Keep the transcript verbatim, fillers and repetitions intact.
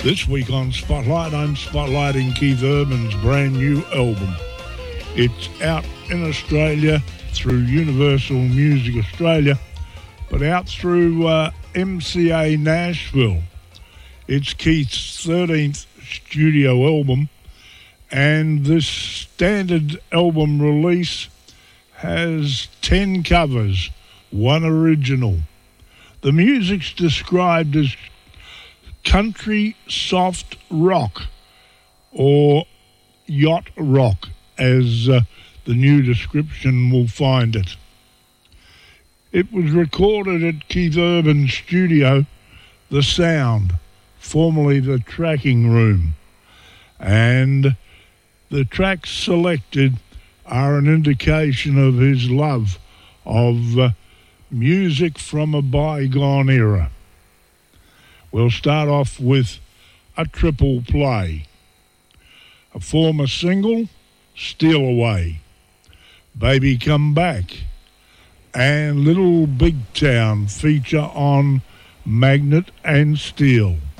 This week on Spotlight, I'm spotlighting Keith Urban's brand new album. It's out in Australia through Universal Music Australia, but out through uh, M C A Nashville. It's Keith's thirteenth studio album, and this standard album release has ten covers, one original. The music's described as country soft rock or yacht rock, as uh, the new description will find it. It was recorded at Keith Urban's studio, The Sound, formerly the Tracking Room, and the tracks selected are an indication of his love of uh, music from a bygone era. We'll start off with a triple play. A former single, Steal Away, Baby Come Back, and Little Big Town feature on Magnet and Steel.